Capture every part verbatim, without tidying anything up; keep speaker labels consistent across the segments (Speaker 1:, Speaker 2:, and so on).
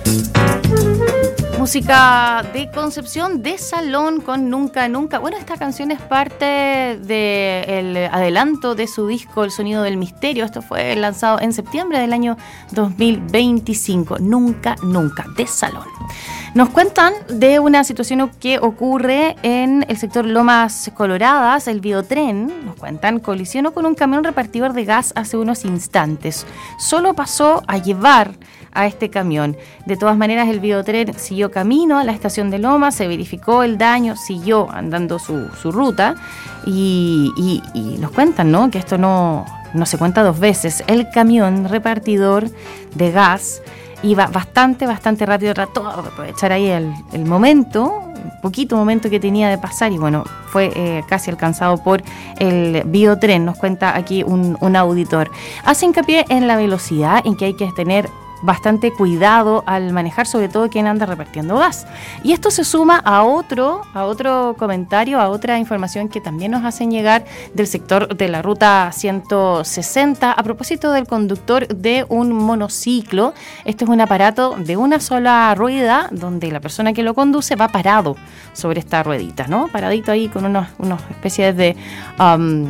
Speaker 1: Música de Concepción, de Salón con Nunca Nunca. Bueno, esta canción es parte del adelanto de su disco El Sonido del Misterio. Esto fue lanzado en septiembre del año dos mil veinticinco. Nunca Nunca, de Salón. Nos cuentan de una situación que ocurre en el sector Lomas Coloradas. El biotren, nos cuentan, colisionó con un camión repartidor de gas hace unos instantes. Solo pasó a llevar a este camión. De todas maneras, el biotren siguió camino a la estación de Lomas, se verificó el daño, siguió andando su, su ruta y, y, y nos cuentan, ¿no?, que esto no, no se cuenta dos veces. El camión repartidor de gas iba bastante, bastante rápido, trató de aprovechar ahí el, el momento, el poquito momento que tenía de pasar y bueno, fue eh, casi alcanzado por el biotren, nos cuenta aquí un, un auditor. Hace hincapié en la velocidad, en que hay que tener bastante cuidado al manejar, sobre todo quien anda repartiendo gas. Y esto se suma a otro, a otro comentario, a otra información que también nos hacen llegar del sector de la ruta ciento sesenta a propósito del conductor de un monociclo. Este es un aparato de una sola rueda donde la persona que lo conduce va parado sobre esta ruedita, ¿no? Paradito ahí con unos, unos especies de, um,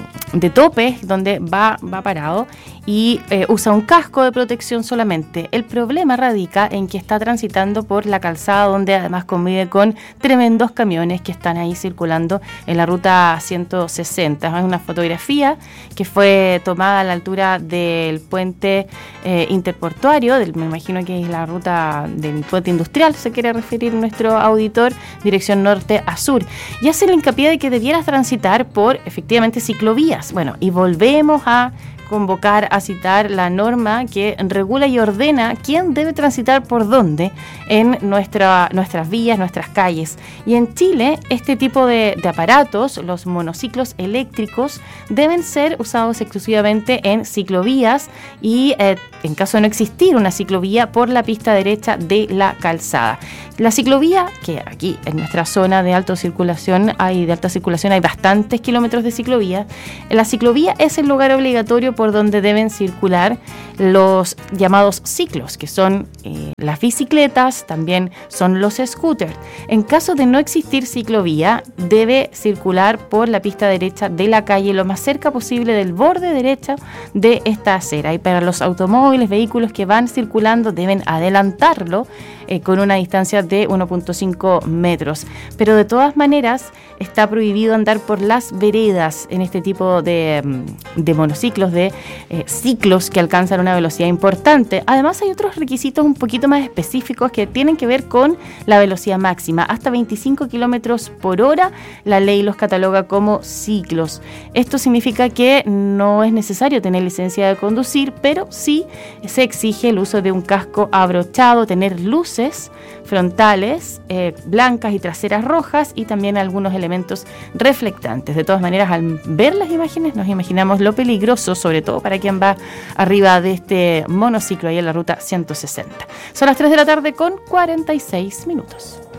Speaker 1: de topes donde va, va parado y eh, usa un casco de protección solamente. El problema radica en que está transitando por la calzada donde además convive con tremendos camiones que están ahí circulando en la ruta ciento sesenta. Es una fotografía que fue tomada a la altura del puente eh, interportuario, del, me imagino que es la ruta del puente industrial, se quiere referir nuestro auditor, dirección norte a sur. Y hace el hincapié de que debieras transitar por efectivamente ciclovías. Bueno, y volvemos a convocar, a citar la norma que regula y ordena quién debe transitar por dónde en nuestra, nuestras vías, nuestras calles. Y en Chile, este tipo de, de aparatos, los monociclos eléctricos, deben ser usados exclusivamente en ciclovías y eh, en caso de no existir una ciclovía, por la pista derecha de la calzada. La ciclovía, que aquí en nuestra zona de alta circulación hay de alta circulación hay bastantes kilómetros de ciclovía. La ciclovía es el lugar obligatorio por donde deben circular los llamados ciclos, que son eh, las bicicletas, también son los scooters. En caso de no existir ciclovía, debe circular por la pista derecha de la calle lo más cerca posible del borde derecho de esta acera. Y para los automóviles, vehículos que van circulando, deben adelantarlo eh, con una distancia de uno punto cinco metros. Pero de todas maneras, está prohibido andar por las veredas en este tipo de, de monociclos, de eh, ciclos que alcanzan una velocidad importante. Además, hay otros requisitos un poquito más específicos que tienen que ver con la velocidad máxima. Hasta veinticinco kilómetros por hora, la ley los cataloga como ciclos. Esto significa que no es necesario tener licencia de conducir, pero sí se exige el uso de un casco abrochado, tener luces frontales eh, blancas y traseras rojas y también algunos elementos reflectantes. De todas maneras, al ver las imágenes nos imaginamos lo peligroso, sobre todo para quien va arriba de este monociclo ahí en la ruta ciento sesenta. Son las tres de la tarde con cuarenta y seis minutos.